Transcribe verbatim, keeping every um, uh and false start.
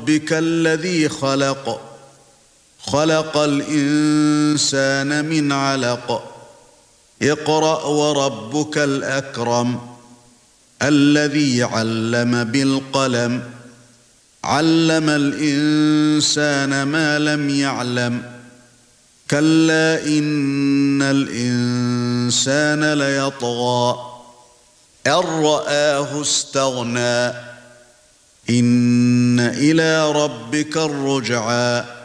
ربك الذي خلق خلق الإنسان من علق اقرأ وربك الأكرم الذي علم بالقلم علم الإنسان ما لم يعلم كلا إن الإنسان ليطغى أن رآه استغنى إن إلى ربك الرجعى